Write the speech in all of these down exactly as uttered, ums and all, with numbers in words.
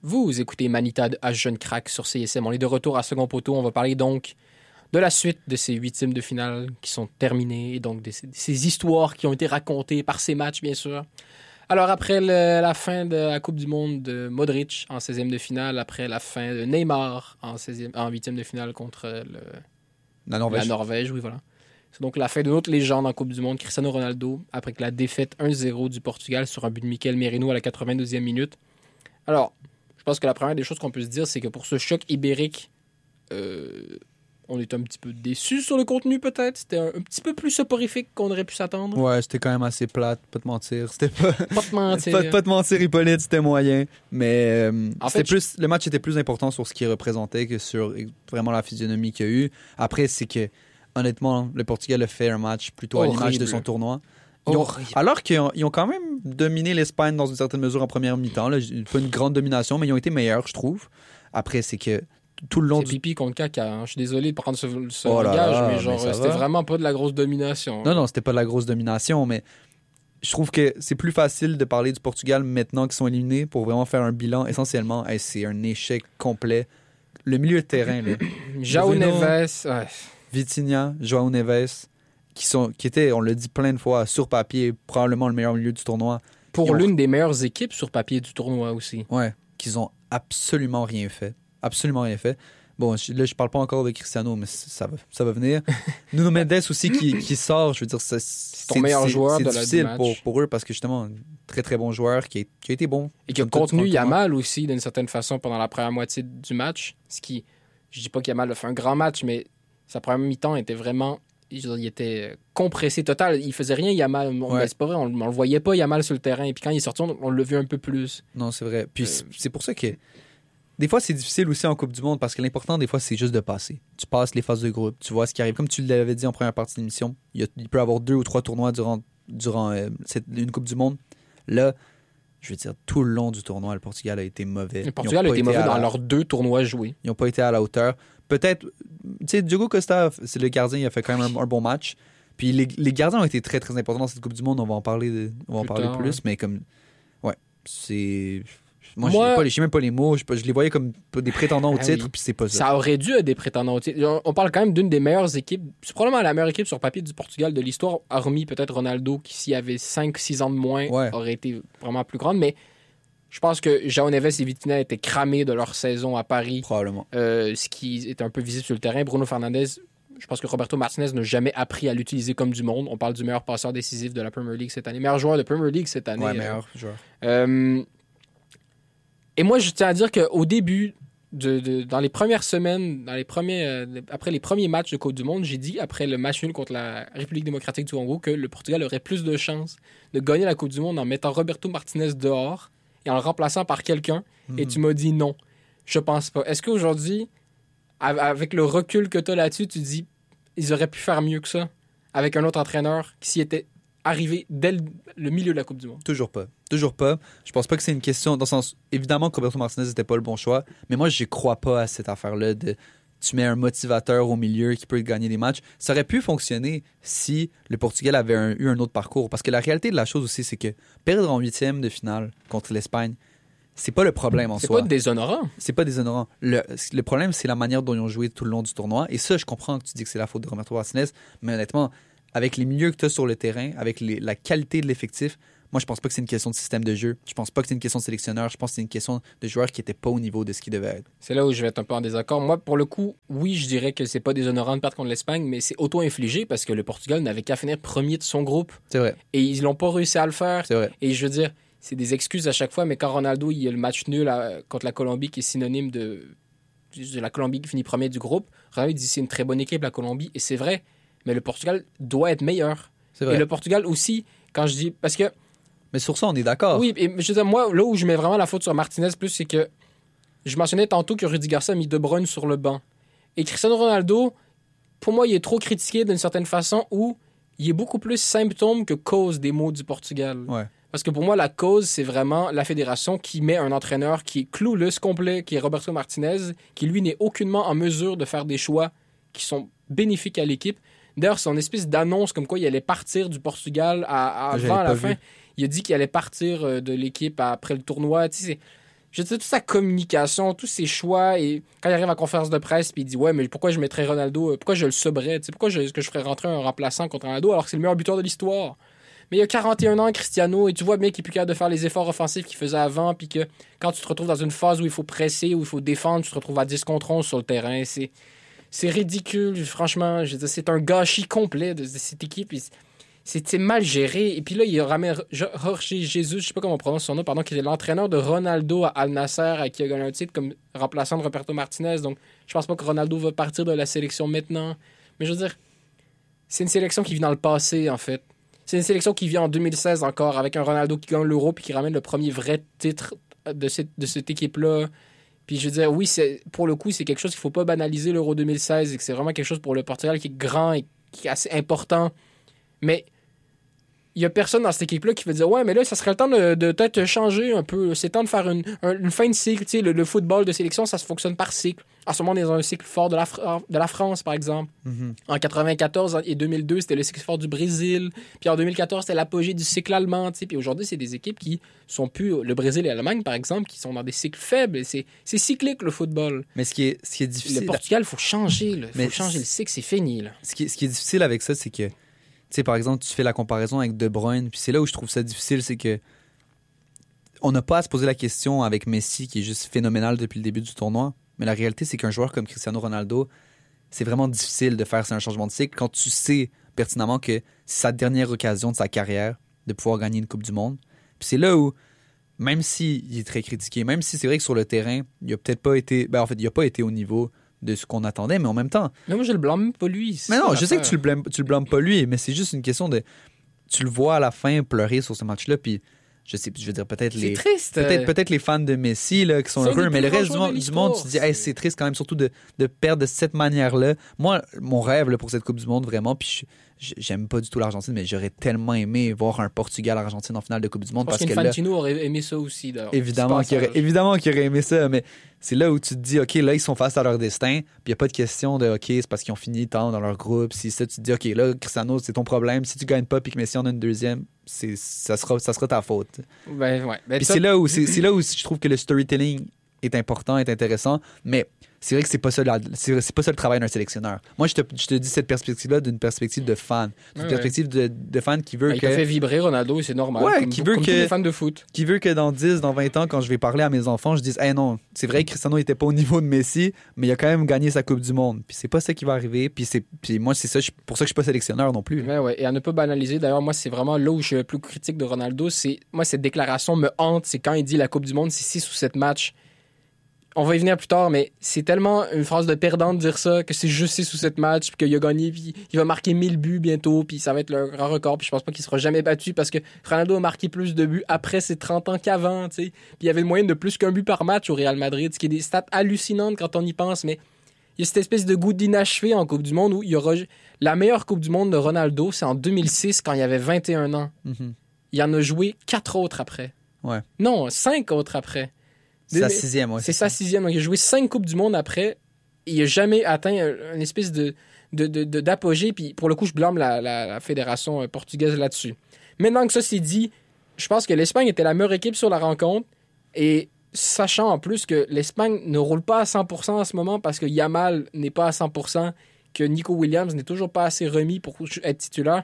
Vous écoutez Manita de H Jeune Crack sur C S M. On est de retour à Second Poteau. On va parler donc de la suite de ces huitièmes de finale qui sont terminés, et donc de ces, de ces histoires qui ont été racontées par ces matchs, bien sûr. Alors, après le, la fin de la Coupe du Monde de Modric en seizième de finale, après la fin de Neymar en, seizième, en huitième de finale contre le, la Norvège. La Norvège, oui, voilà. C'est donc la fin d'une autre légende en Coupe du Monde, Cristiano Ronaldo, après que la défaite un zéro du Portugal sur un but de Mikel Merino à la quatre-vingt-deuxième minute. Alors, je pense que la première des choses qu'on peut se dire, c'est que pour ce choc ibérique, euh, on est un petit peu déçus sur le contenu, peut-être. C'était un, un petit peu plus soporifique qu'on aurait pu s'attendre. Ouais, c'était quand même assez plate, pas te mentir. C'était pas... Pas te mentir. pas, pas te mentir, Hippolyte, c'était moyen. Mais euh, En c'était fait, plus, le match était plus important sur ce qu'il représentait que sur vraiment la physionomie qu'il y a eu. Après, c'est que, honnêtement, le Portugal a fait un match plutôt à l'image de son tournoi. Ils ont, alors qu'ils ont, ils ont quand même dominé l'Espagne dans une certaine mesure en première mi-temps. Là, pas une grande domination, mais ils ont été meilleurs, je trouve. Après, c'est que tout le long c'est du... pipi contre caca. Hein. Je suis désolé de prendre ce, ce oh là langage, là, mais genre, mais c'était va. vraiment pas de la grosse domination. Non, non, c'était pas de la grosse domination, mais je trouve que c'est plus facile de parler du Portugal maintenant qu'ils sont éliminés pour vraiment faire un bilan. Essentiellement, hey, c'est un échec complet. Le milieu de terrain, là. João Bruno, Neves, ouais. Vitinha, João Neves, qui, sont, qui étaient, on l'a dit plein de fois, sur papier, probablement le meilleur milieu du tournoi. Pour ont... l'une des meilleures équipes sur papier du tournoi aussi. Ouais, qu'ils ont absolument rien fait. Absolument rien fait. Bon, là, je parle pas encore de Cristiano, mais ça va, ça va venir. Nuno Mendes aussi qui, qui sort, je veux dire, c'est, c'est ton meilleur joueur c'est de difficile la, du pour, match. pour eux parce que justement, très très bon joueur qui a, qui a été bon. Et qui a contenu Yamal aussi d'une certaine façon pendant la première moitié du match. Ce qui, je dis pas qu'Yamal a fait un grand match, mais sa première mi-temps était vraiment, je veux dire, il était compressé total. Il faisait rien Yamal, on, ouais. ben, c'est pas vrai, on, on le voyait pas Yamal sur le terrain. Et puis quand il est sorti, on, on l'a vu un peu plus. Non, c'est vrai. Puis euh... c'est, c'est pour ça que des fois, c'est difficile aussi en Coupe du Monde parce que l'important, des fois, c'est juste de passer. Tu passes les phases de groupe, tu vois ce qui arrive. Comme tu l'avais dit en première partie de l'émission, il, y a, il peut y avoir deux ou trois tournois durant, durant euh, cette, une Coupe du Monde. Là, je veux dire, tout le long du tournoi, le Portugal a été mauvais. Le Portugal a été mauvais dans la... leurs deux tournois joués. Ils n'ont pas été à la hauteur. Peut-être, tu sais, Diogo Costa, c'est le gardien, il a fait quand même un, un bon match. Puis les, les gardiens ont été très, très importants dans cette Coupe du Monde. On va en parler, de, on va en plus, parler tard, plus. ouais. Mais comme, ouais, c'est... Moi, Moi, je n'ai même pas les mots. Je, je les voyais comme des prétendants au ah titre, oui. puis c'est pas ça. Ça aurait dû être des prétendants au titre. On parle quand même d'une des meilleures équipes. C'est probablement la meilleure équipe sur papier du Portugal de l'histoire, hormis peut-être Ronaldo, qui s'il avait cinq six ans de moins, ouais. aurait été vraiment plus grande. Mais je pense que João Neves et Vitinha étaient cramés de leur saison à Paris. Probablement. Euh, ce qui est un peu visible sur le terrain. Bruno Fernandes, je pense que Roberto Martinez n'a jamais appris à l'utiliser comme du monde. On parle du meilleur passeur décisif de la Premier League cette année. Meilleur joueur de Premier League cette année. Ouais, euh, meilleur joueur. Euh, Et moi, je tiens à dire qu'au début, de, de, dans les premières semaines, dans les premiers, euh, après les premiers matchs de Coupe du Monde, j'ai dit, après le match nul contre la République démocratique du Congo, que le Portugal aurait plus de chances de gagner la Coupe du Monde en mettant Roberto Martinez dehors et en le remplaçant par quelqu'un. Mm-hmm. Et tu m'as dit non, je pense pas. Est-ce qu'aujourd'hui, avec le recul que tu as là-dessus, tu dis, ils auraient pu faire mieux que ça avec un autre entraîneur qui s'y était arrivé dès le, le milieu de la Coupe du Monde? Toujours pas. Toujours pas. Je pense pas que c'est une question... Dans le sens... Évidemment que Roberto Martinez n'était pas le bon choix, mais moi, je crois pas à cette affaire-là de... Tu mets un motivateur au milieu qui peut gagner des matchs. Ça aurait pu fonctionner si le Portugal avait un, eu un autre parcours. Parce que la réalité de la chose aussi, c'est que perdre en huitième de finale contre l'Espagne, c'est pas le problème en c'est soi. C'est pas déshonorant. C'est pas déshonorant. Le, le problème, c'est la manière dont ils ont joué tout le long du tournoi. Et ça, je comprends que tu dis que c'est la faute de Roberto Martinez, mais honnêtement, avec les milieux que tu as sur le terrain, avec les, la qualité de l'effectif, moi, je pense pas que c'est une question de système de jeu. Je pense pas que c'est une question de sélectionneur. Je pense que c'est une question de joueurs qui n'étaient pas au niveau de ce qu'ils devaient être. C'est là où je vais être un peu en désaccord. Moi, pour le coup, oui, je dirais que c'est pas déshonorant de perdre contre l'Espagne, mais c'est auto-infligé parce que le Portugal n'avait qu'à finir premier de son groupe. C'est vrai. Et ils n'ont pas réussi à le faire. C'est vrai. Et je veux dire, c'est des excuses à chaque fois, mais quand Ronaldo, il y a le match nul à, contre la Colombie qui est synonyme de, de la Colombie qui finit premier du groupe, Ronaldo dit c'est une très bonne équipe, la Colombie, et c'est vrai, mais le Portugal doit être meilleur. C'est vrai. Et le Portugal aussi, quand je dis... Parce que... Mais sur ça, on est d'accord. Oui, et je veux dire, moi, là où je mets vraiment la faute sur Martinez plus, c'est que je mentionnais tantôt que Rudy Garcia a mis De Bruyne sur le banc. Et Cristiano Ronaldo, pour moi, il est trop critiqué d'une certaine façon où il est beaucoup plus symptôme que cause des maux du Portugal. Ouais. Parce que pour moi, la cause, c'est vraiment la fédération qui met un entraîneur qui est clueless complet, qui est Roberto Martinez, qui lui n'est aucunement en mesure de faire des choix qui sont bénéfiques à l'équipe. D'ailleurs, c'est une espèce d'annonce comme quoi il allait partir du Portugal à, à avant la fin. Vu. Il a dit qu'il allait partir de l'équipe après le tournoi. Tu sais, Je veux dire, toute sa communication, tous ses choix, et quand il arrive à la conférence de presse, puis il dit « Ouais, mais pourquoi je mettrais Ronaldo, pourquoi je le subrais, tu sais, pourquoi je, est-ce que je ferais rentrer un remplaçant contre Ronaldo alors que c'est le meilleur buteur de l'histoire? » Mais il a quarante et un ans, Cristiano, et tu vois bien qu'il est plus capable de faire les efforts offensifs qu'il faisait avant, puis que quand tu te retrouves dans une phase où il faut presser, où il faut défendre, tu te retrouves à dix contre onze sur le terrain. C'est, c'est ridicule, franchement. Je veux dire, c'est un gâchis complet de, de cette équipe. C'est, c'est mal géré. Et puis là, il ramène Jorge Jesus, je sais pas comment on prononce son nom, pardon, qui est l'entraîneur de Ronaldo à Al Nasser, à qui a gagné un titre comme remplaçant de Roberto Martinez. Donc, je pense pas que Ronaldo va partir de la sélection maintenant. Mais je veux dire, c'est une sélection qui vit dans le passé, en fait. C'est une sélection qui vient en deux mille seize encore, avec un Ronaldo qui gagne l'Euro puis qui ramène le premier vrai titre de cette, de cette équipe-là. Puis je veux dire, oui, c'est, pour le coup, c'est quelque chose qu'il ne faut pas banaliser, l'Euro deux mille seize, et que c'est vraiment quelque chose pour le Portugal qui est grand et qui est assez important. Mais il n'y a personne dans cette équipe-là qui va dire « Ouais, mais là, ça serait le temps de, de peut-être changer un peu. C'est le temps de faire une, un, une fin de cycle. » Tu sais, le, le football de sélection, ça se fonctionne par cycle. En ce moment, on est dans un cycle fort de la, de la France, par exemple. Mm-hmm. En quatre-vingt-quatorze et deux mille deux, c'était le cycle fort du Brésil. Puis en deux mille quatorze, c'était l'apogée du cycle allemand. Tu sais. Puis aujourd'hui, c'est des équipes qui sont plus... Le Brésil et l'Allemagne, par exemple, qui sont dans des cycles faibles. C'est, c'est cyclique, le football. Mais ce qui est, ce qui est difficile... Le Portugal, il faut changer. Il faut changer le cycle. C'est fini. Là. Ce, qui, ce qui est difficile avec ça, c'est que... Tu sais, par exemple, tu fais la comparaison avec De Bruyne, puis c'est là où je trouve ça difficile, c'est que on n'a pas à se poser la question avec Messi, qui est juste phénoménal depuis le début du tournoi, mais la réalité, c'est qu'un joueur comme Cristiano Ronaldo, c'est vraiment difficile de faire un changement de cycle quand tu sais pertinemment que c'est sa dernière occasion de sa carrière de pouvoir gagner une Coupe du Monde. Puis c'est là où, même s'il est très critiqué, même si c'est vrai que sur le terrain, il a peut-être pas été... Ben en fait, il n'a pas été au niveau de ce qu'on attendait, mais en même temps... Mais moi, je le blâme même pas lui. Mais non, je sais que tu le blâmes, tu le blâmes pas lui, mais c'est juste une question de... Tu le vois à la fin pleurer sur ce match-là, puis je sais, je veux dire, peut-être les... C'est triste. Peut-être, peut-être les fans de Messi là, qui sont heureux, mais le reste du monde, du monde, tu te dis, hey, c'est triste quand même, surtout de, de perdre de cette manière-là. Moi, mon rêve là, pour cette Coupe du Monde, vraiment, puis je, j'aime pas du tout l'Argentine, mais j'aurais tellement aimé voir un Portugal-Argentine en finale de Coupe du Monde. Parce, parce qu'Infantino là, aurait aimé ça aussi. Évidemment qu'il, aurait, évidemment qu'il aurait aimé ça, mais c'est là où tu te dis, OK, là, ils sont face à leur destin, puis il n'y a pas de question de, OK, c'est parce qu'ils ont fini tant dans leur groupe. Si ça, tu te dis, OK, là, Cristiano, c'est ton problème. Si tu gagnes pas puis que Messi en a une deuxième, c'est, ça, sera, ça sera ta faute. Ben, ouais. Ben, puis ça... c'est, là où, c'est, c'est là où je trouve que le storytelling est important, est intéressant, mais c'est vrai que c'est pas ça, la, c'est, c'est pas ça le travail d'un sélectionneur. Moi, je te, je te dis cette perspective-là d'une perspective de fan. D'une ouais, perspective de, de fan qui veut ben, que... Il fait vibrer Ronaldo et c'est normal. Ouais, comme, qui veut comme que, tous les fans de foot. Qui veut que dans dix, dans vingt ans, quand je vais parler à mes enfants, je dise « Hey non, c'est vrai que Cristiano n'était pas au niveau de Messi, mais il a quand même gagné sa Coupe du Monde. » Puis c'est pas ça qui va arriver. Puis, c'est, puis moi, c'est ça, je, pour ça que je suis pas sélectionneur non plus. Ouais, ouais. Et à ne pas banaliser, d'ailleurs, moi, c'est vraiment là où je suis le plus critique de Ronaldo. C'est, moi, cette déclaration me hante. C'est quand il dit la Coupe du Monde, c'est six ou sept matchs. On va y venir plus tard, mais c'est tellement une phrase de perdant de dire ça, que c'est juste six ou sept matchs, puis qu'il a gagné, puis il va marquer mille buts bientôt, puis ça va être le grand record, puis je pense pas qu'il sera jamais battu, parce que Ronaldo a marqué plus de buts après ses trente ans qu'avant, tu sais. Puis il y avait une moyenne de plus qu'un but par match au Real Madrid, ce qui est des stats hallucinantes quand on y pense, mais il y a cette espèce de goût d'inachevé en Coupe du Monde où il y aura... La meilleure Coupe du Monde de Ronaldo, c'est en deux mille six, quand il avait vingt et un ans. Mm-hmm. Il en a joué quatre autres après. Ouais. Non, cinq autres après. C'est sa sixième, ouais. C'est sa sixième. Donc, il a joué cinq Coupes du Monde après. Et il n'a jamais atteint une espèce de, de, de, de, d'apogée. Puis, pour le coup, je blâme la, la, la fédération portugaise là-dessus. Maintenant que ça c'est dit, je pense que l'Espagne était la meilleure équipe sur la rencontre. Et sachant en plus que l'Espagne ne roule pas à cent pour cent en ce moment parce que Yamal n'est pas à cent pour cent, que Nico Williams n'est toujours pas assez remis pour être titulaire.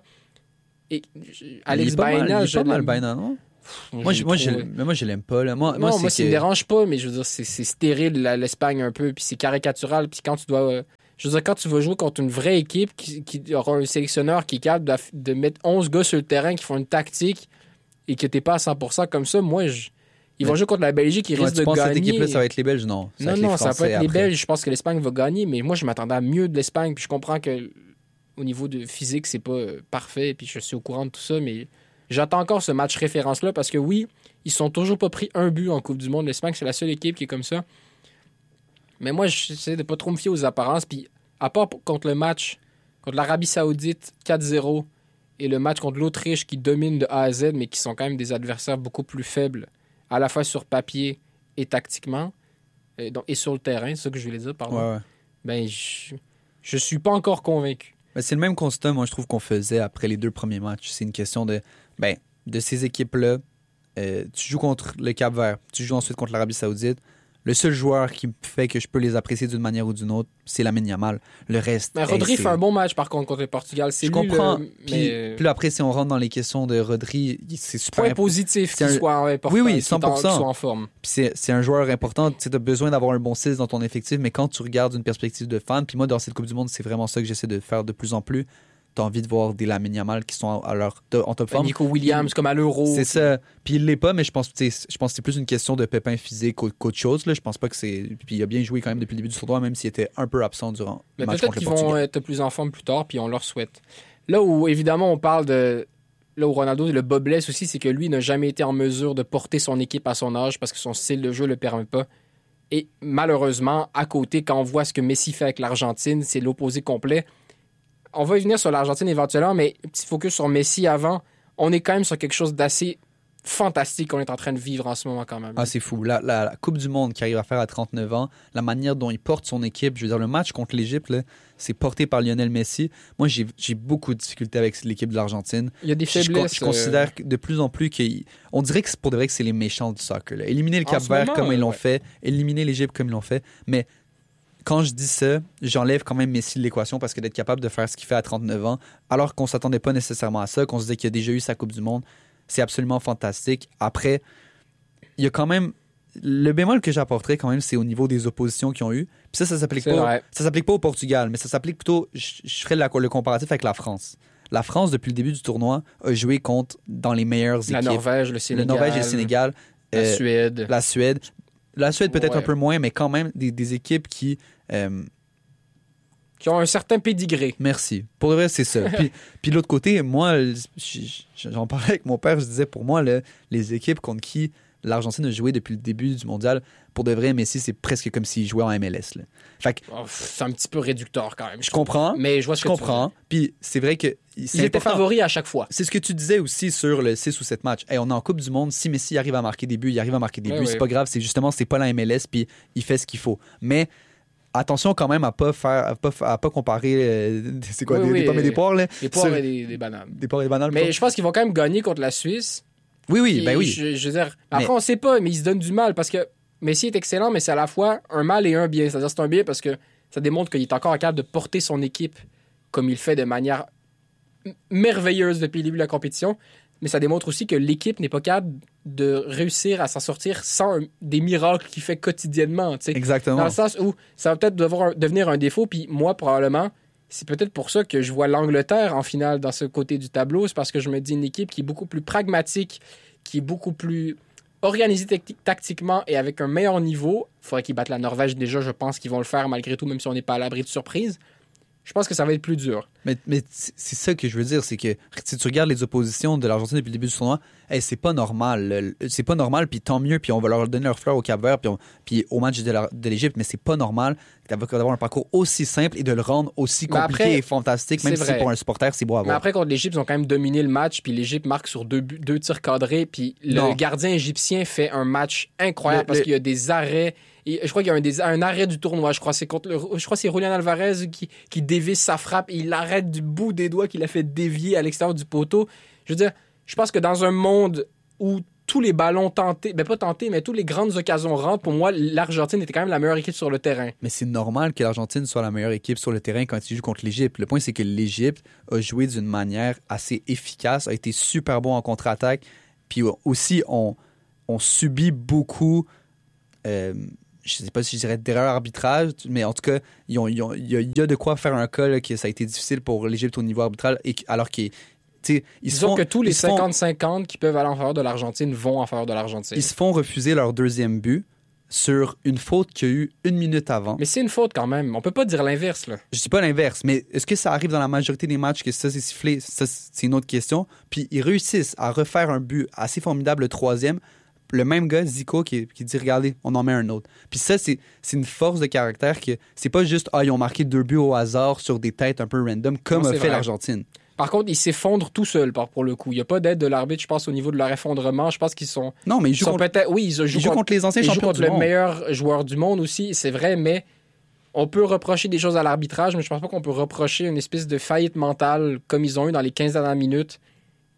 Et Alex Baena, je pas mal Baena, non? Moi, je, moi, je, mais moi, je l'aime pas. Là. Moi, non, moi, moi, c'est ça que... me dérange pas, mais je veux dire, c'est, c'est stérile, la, l'Espagne, un peu, puis c'est caricatural. Puis quand tu dois... Euh, je veux dire, quand tu vas jouer contre une vraie équipe qui, qui aura un sélectionneur qui est capable de, de mettre onze gars sur le terrain qui font une tactique et que t'es pas à cent pour cent comme ça, moi, je... ils vont mais... jouer contre la Belgique, ils ouais, risquent de gagner. Tu penses que cette équipe-là, ça va être les Belges? Non, ça non, non, ça va pas être les Belges. Je pense que l'Espagne va gagner, mais moi, je m'attendais à mieux de l'Espagne. Puis je comprends que au niveau de physique, c'est pas euh, parfait, puis je suis au courant de tout ça, mais j'attends encore ce match référence-là parce que oui, ils sont toujours pas pris un but en Coupe du Monde. L'Espagne, c'est la seule équipe qui est comme ça. Mais moi, j'essaie de pas trop me fier aux apparences. Puis, à part contre le match contre l'Arabie Saoudite quatre zéro et le match contre l'Autriche qui domine de A à Z, mais qui sont quand même des adversaires beaucoup plus faibles, à la fois sur papier et tactiquement, et, donc, et sur le terrain, c'est ça que je voulais dire, pardon. Ouais, ouais. Ben, je, je suis pas encore convaincu. Ben, c'est le même constat, moi, je trouve qu'on faisait après les deux premiers matchs. C'est une question de, ben, de ces équipes-là. euh, tu joues contre le Cap-Vert, tu joues ensuite contre l'Arabie Saoudite. Le seul joueur qui fait que je peux les apprécier d'une manière ou d'une autre, c'est Lamine Yamal. Le reste. Mais Rodri hey, fait un bon match par contre contre le Portugal. C'est je lui, comprends. Le... Puis, mais... puis là, après, si on rentre dans les questions de Rodri, c'est super. Point positif qu'il un... soit important. Oui, oui, cent pour cent. Qu'il soit en forme. Puis c'est, c'est un joueur important. Tu as besoin d'avoir un bon six dans ton effectif, mais quand tu regardes d'une perspective de fan, puis moi, dans cette Coupe du Monde, c'est vraiment ça que j'essaie de faire de plus en plus. T'as envie de voir des Lamine Yamal qui sont à leur, en top forme. Nico Williams puis, comme à l'Euro. C'est ça. Puis il l'est pas, mais je pense, je pense que c'est plus une question de pépin physique qu'autre chose. Là. Je pense pas que c'est. Puis il a bien joué quand même depuis le début du tournoi, même s'il était un peu absent durant mais le match peut-être contre le qu'ils Portugal. vont être plus en forme plus tard, puis on leur souhaite. Là où, évidemment, on parle de. Là où Ronaldo, le bas blesse aussi, c'est que lui n'a jamais été en mesure de porter son équipe à son âge parce que son style de jeu le permet pas. Et malheureusement, à côté, quand on voit ce que Messi fait avec l'Argentine, c'est l'opposé complet. On va y venir sur l'Argentine éventuellement, mais petit focus sur Messi avant. On est quand même sur quelque chose d'assez fantastique qu'on est en train de vivre en ce moment quand même. Ah, c'est fou. La, la, la Coupe du Monde qu'il arrive à faire à trente-neuf ans, la manière dont il porte son équipe, je veux dire, le match contre l'Égypte, là, c'est porté par Lionel Messi. Moi, j'ai, j'ai beaucoup de difficultés avec l'équipe de l'Argentine. Il y a des faiblesses. Je, je considère de plus en plus qu'on dirait que c'est pour de vrai que c'est les méchants du soccer. Là. Éliminer le En Cap-Vert moment, comme euh, ils l'ont ouais. fait, éliminer l'Égypte comme ils l'ont fait, mais quand je dis ça, j'enlève quand même Messi de l'équation parce que d'être capable de faire ce qu'il fait à trente-neuf ans, alors qu'on ne s'attendait pas nécessairement à ça, qu'on se disait qu'il a déjà eu sa Coupe du Monde, c'est absolument fantastique. Après, il y a quand même... Le bémol que j'apporterais quand même, c'est au niveau des oppositions qu'ils ont eues. Puis ça, ça s'applique C'est pas, vrai. ça s'applique pas au Portugal, mais ça s'applique plutôt... Je, je ferais la- le comparatif avec la France. La France, depuis le début du tournoi, a joué contre, dans les meilleures La équipes. Norvège, le Le Sénégal. Norvège et le Sénégal. La euh, Suède. La Suède. La Suède peut-être Ouais. un peu moins, mais quand même des, des équipes qui... euh, Qui ont un certain pédigré. Merci. Pour le vrai, c'est ça. Puis, puis de l'autre côté, moi, j- j'en parlais avec mon père, je disais, pour moi, là, les équipes contre qui l'Argentine a joué depuis le début du mondial, pour de vrai, Messi, c'est presque comme s'il jouait en M L S. Là. Fait que, Oh, pff, c'est un petit peu réducteur quand même. je comprends, Mais je vois ce je que tu veux comprends. Puis c'est vrai que dire. c'est Ils étaient important. favoris à chaque fois. C'est ce que tu disais aussi sur le six ou sept matchs. Hey, on est en Coupe du Monde. Si Messi arrive à marquer des buts, il arrive à marquer des Ouais, buts. ouais. C'est pas grave. C'est justement, c'est pas la M L S, puis il fait ce qu'il faut. Mais attention quand même à pas faire, à pas, à pas comparer. euh, c'est quoi, Oui, des, oui, des pommes et des euh, poires, là? Des poires Sur- et des, des bananes. Des poires et des bananes. Mais plutôt. je pense qu'ils vont quand même gagner contre la Suisse. Oui, oui, Puis ben oui. Je, je veux dire, après, Mais- on sait pas, mais ils se donnent du mal parce que Messi est excellent, mais c'est à la fois un mal et un bien. C'est-à-dire, c'est un bien parce que ça démontre qu'il est encore capable de porter son équipe comme il le fait de manière m- merveilleuse depuis le début de la compétition. Mais ça démontre aussi que l'équipe n'est pas capable de réussir à s'en sortir sans un- des miracles qu'il fait quotidiennement. tu sais. Exactement. Dans le sens où ça va peut-être devoir devenir un défaut, puis moi, probablement, c'est peut-être pour ça que je vois l'Angleterre en finale dans ce côté du tableau. C'est parce que je me dis une équipe qui est beaucoup plus pragmatique, qui est beaucoup plus organisée tacti- tactiquement et avec un meilleur niveau. Il faudrait qu'ils battent la Norvège déjà, je pense qu'ils vont le faire malgré tout, même si on n'est pas à l'abri de surprise. Je pense que ça va être plus dur. Mais, mais c'est c'est ça que je veux dire, c'est que si tu regardes les oppositions de l'Argentine depuis le début du tournoi, hey, c'est pas normal. Le- C'est pas normal, puis tant mieux, puis on va leur donner leur fleur au Cap-Vert, puis, on- puis au match de la- de l'Égypte, mais c'est pas normal d'avoir d'avoir un parcours aussi simple et de le rendre aussi Mais compliqué après, et fantastique, même c'est si c'est vrai. pour un supporter, c'est beau à Mais voir. après, contre l'Égypte, ils ont quand même dominé le match, puis l'Égypte marque sur deux, buts- deux tirs cadrés, puis le Non. gardien égyptien fait un match incroyable Le- parce le- qu'il y a des arrêts. Et je crois qu'il y a un, des- un arrêt du tournoi. Je crois c'est contre le, je crois que c'est Julian Alvarez qui, qui dévisse sa frappe et il l'arrête du bout des doigts qu'il a fait dévier à l'extérieur du poteau. Je veux dire, je pense que dans un monde où tous les ballons tentés, ben pas tentés, mais toutes les grandes occasions rentrent, pour moi, l'Argentine était quand même la meilleure équipe sur le terrain. Mais c'est normal que l'Argentine soit la meilleure équipe sur le terrain quand il joue contre l'Égypte. Le point, c'est que l'Égypte a joué d'une manière assez efficace, a été super bon en contre-attaque. Puis aussi, on, on subit beaucoup, euh, je sais pas si je dirais d'erreurs arbitrage, mais en tout cas, ils ont- ils ont- il y, a- il y a de quoi faire un cas là, que ça a été difficile pour l'Égypte au niveau arbitral, et, que- alors qu'ils tu sais, ils se Disons font- que tous les ils se font- cinquante cinquante qui peuvent aller en faveur de l'Argentine vont en faveur de l'Argentine. ils se font refuser leur deuxième but sur une faute qu'il y a eu une minute avant. Mais c'est une faute quand même. On peut pas dire l'inverse, là. Je dis pas l'inverse, mais est-ce que ça arrive dans la majorité des matchs que ça c'est sifflé? Ça, c'est une autre question. Puis ils réussissent à refaire un but assez formidable, le troisième. Le même gars, Zico, qui, qui dit regardez, on en met un autre. Puis ça, c'est, c'est une force de caractère que c'est pas juste ah, ils ont marqué deux buts au hasard sur des têtes un peu random, comme Non, a c'est fait vrai. l'Argentine. Par contre, ils s'effondrent tout seuls, par- pour le coup. Il n'y a pas d'aide de l'arbitre, je pense, au niveau de leur effondrement. Je pense qu'ils sont, Non, mais ils ils jouent, sont contre, peut-être. Oui, ils jouent, ils jouent contre, contre les anciens ils jouent champions contre du le monde. meilleur joueur du monde aussi, c'est vrai, mais on peut reprocher des choses à l'arbitrage, mais je pense pas qu'on peut reprocher une espèce de faillite mentale comme ils ont eu dans les quinze dernières minutes, qui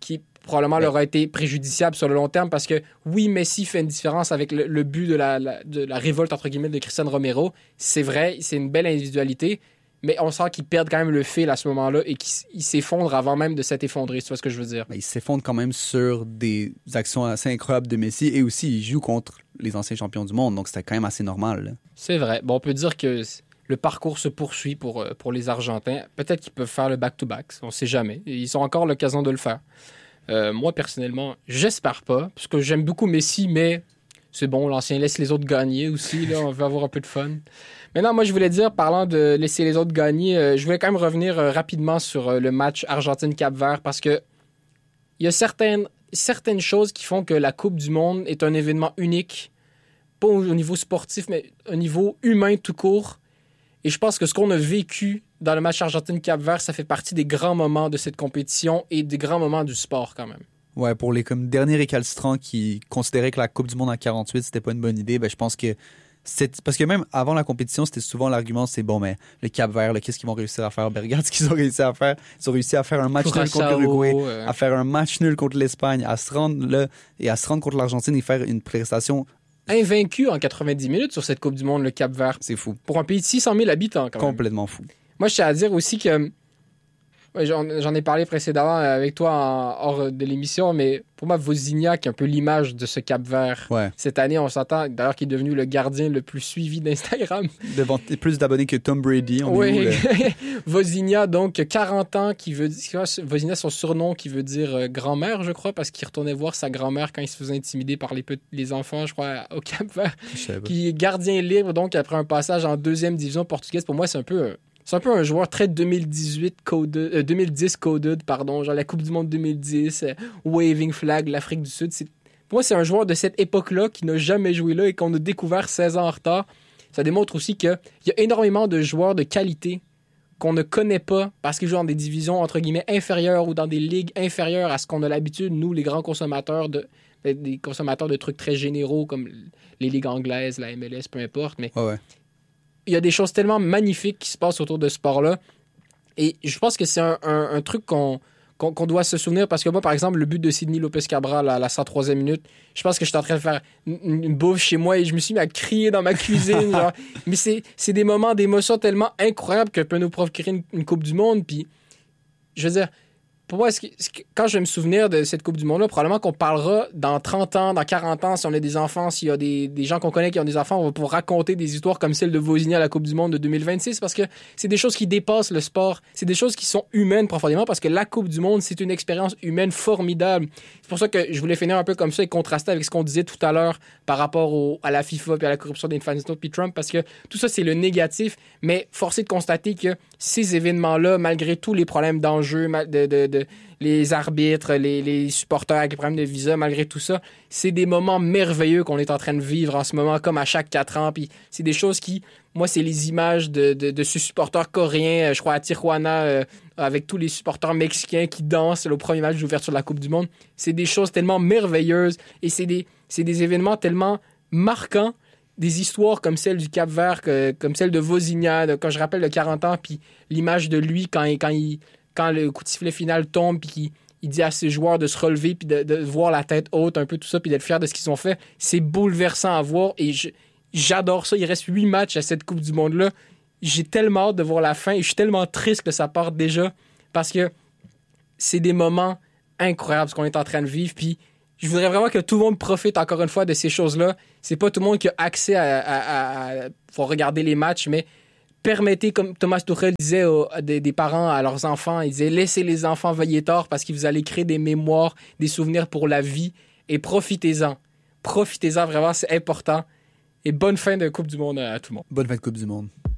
probablement Ouais. leur a été préjudiciable sur le long terme parce que oui, Messi fait une différence avec le, le but de la, la- de la révolte entre guillemets de Cristiano Romero. C'est vrai, c'est une belle individualité, mais on sent qu'ils perdent quand même le fil à ce moment-là et qu'ils ils s'effondrent avant même de s'être effondrés. Tu vois ce que je veux dire? Ben, il s'effondre quand même sur des actions assez incroyables de Messi et aussi il joue contre les anciens champions du monde, donc c'était quand même assez normal. Là. C'est vrai. Bon, on peut dire que le parcours se poursuit pour, euh, pour les Argentins. Peut-être qu'ils peuvent faire le back-to-back, on ne sait jamais. Ils ont encore l'occasion de le faire. Euh, moi, personnellement, j'espère pas, parce que j'aime beaucoup Messi, mais c'est bon, l'ancien laisse les autres gagner aussi. Là, on veut avoir un peu de fun. Maintenant, moi, je voulais dire, parlant de laisser les autres gagner, euh, je voulais quand même revenir euh, rapidement sur euh, le match Argentine-Cap-Vert, parce que il y a certaines, certaines choses qui font que la Coupe du Monde est un événement unique, pas au, au niveau sportif, mais au niveau humain tout court. Et je pense que ce qu'on a vécu dans le match Argentine-Cap-Vert, ça fait partie des grands moments de cette compétition et des grands moments du sport quand même. Ouais, pour les comme derniers récalcitrants qui considéraient que la Coupe du Monde en quarante-huit c'était pas une bonne idée, ben je pense que c'est parce que même avant la compétition, c'était souvent l'argument c'est bon mais le Cap-Vert, là, qu'est-ce qu'ils vont réussir à faire? Ben regarde ce qu'ils ont réussi à faire. Ils ont réussi à faire un match nul contre l'Uruguay, euh... à faire un match nul contre l'Espagne, à se rendre là et à se rendre contre l'Argentine et faire une prestation invaincu en quatre-vingt-dix minutes sur cette Coupe du Monde, le Cap-Vert. C'est fou. Pour un pays de six cent mille habitants, quand même. Complètement fou. Moi, je tiens à dire aussi que ouais, j'en, j'en ai parlé précédemment avec toi en, hors de l'émission, mais pour moi, Wozniak est un peu l'image de ce Cap-Vert. Ouais. Cette année, on s'entend, d'ailleurs, qu'il est devenu le gardien le plus suivi d'Instagram. Devant plus d'abonnés que Tom Brady. On oui. est où, là? Wozniak, donc, quarante ans, qui veut dire... Wozniak, son surnom qui veut dire euh, grand-mère, je crois, parce qu'il retournait voir sa grand-mère quand il se faisait intimider par les, petits, les enfants, je crois, au Cap-Vert. Qui est gardien libre, donc, après un passage en deuxième division portugaise. Pour moi, c'est un peu... Euh, C'est un peu un joueur très deux mille dix-huit coded, euh, deux mille dix coded, pardon, genre la Coupe du Monde deux mille dix, euh, Waving Flag, l'Afrique du Sud. C'est... Pour moi, c'est un joueur de cette époque-là qui n'a jamais joué là et qu'on a découvert seize ans en retard. Ça démontre aussi qu'il y a énormément de joueurs de qualité qu'on ne connaît pas parce qu'ils jouent dans des divisions, entre guillemets, inférieures ou dans des ligues inférieures à ce qu'on a l'habitude, nous, les grands consommateurs de, des consommateurs de trucs très généraux comme les ligues anglaises, la M L S, peu importe, mais... Ouais, ouais. Il y a des choses tellement magnifiques qui se passent autour de ce sport-là. Et je pense que c'est un, un, un truc qu'on, qu'on, qu'on doit se souvenir. Parce que moi, par exemple, le but de Sidney Lopez-Cabral à la cent troisième minute, je pense que j'étais en train de faire une, une bouffe chez moi et je me suis mis à crier dans ma cuisine. genre. Mais c'est, c'est des moments d'émotion tellement incroyables que peut nous procurer une, une Coupe du Monde. Puis, je veux dire, pour moi, est-ce que, est-ce que, quand je vais me souvenir de cette Coupe du Monde-là, probablement qu'on parlera dans trente ans, dans quarante ans, si on a des enfants, s'il y a des, des gens qu'on connaît qui ont des enfants, on va pouvoir raconter des histoires comme celle de Wozniak à la Coupe du Monde de deux mille vingt-six parce que c'est des choses qui dépassent le sport. C'est des choses qui sont humaines profondément parce que la Coupe du Monde, c'est une expérience humaine formidable. C'est pour ça que je voulais finir un peu comme ça et contraster avec ce qu'on disait tout à l'heure par rapport au, à la FIFA et à la corruption d'Infantino puis Trump parce que tout ça, c'est le négatif, mais force est de constater que ces événements-là, malgré tous les problèmes d'enjeu, de, de, de les arbitres, les, les supporters avec les problèmes de visa, malgré tout ça, c'est des moments merveilleux qu'on est en train de vivre en ce moment, comme à chaque quatre ans. Puis c'est des choses qui, moi, c'est les images de, de, de ce supporter coréen, je crois à Tijuana, euh, avec tous les supporters mexicains qui dansent le premier match d'ouverture de la Coupe du Monde. C'est des choses tellement merveilleuses et c'est des, c'est des événements tellement marquants. Des histoires comme celle du Cap-Vert, que, comme celle de Wozniak, quand je rappelle de quarante ans, puis l'image de lui quand, quand, il, quand le coup de sifflet final tombe, puis qu'il il dit à ses joueurs de se relever, puis de, de voir la tête haute, un peu tout ça, puis d'être fiers de ce qu'ils ont fait. C'est bouleversant à voir et je, j'adore ça. Il reste huit matchs à cette Coupe du Monde-là. J'ai tellement hâte de voir la fin et je suis tellement triste que ça parte déjà parce que c'est des moments incroyables ce qu'on est en train de vivre, puis je voudrais vraiment que tout le monde profite encore une fois de ces choses-là. C'est pas tout le monde qui a accès à, à, à, à faut regarder les matchs, mais permettez, comme Thomas Tuchel disait aux, à des, des parents à leurs enfants, il disait laissez les enfants veiller tard parce que vous allez créer des mémoires, des souvenirs pour la vie et profitez-en. Profitez-en vraiment, c'est important. Et bonne fin de Coupe du Monde à tout le monde. Bonne fin de Coupe du Monde.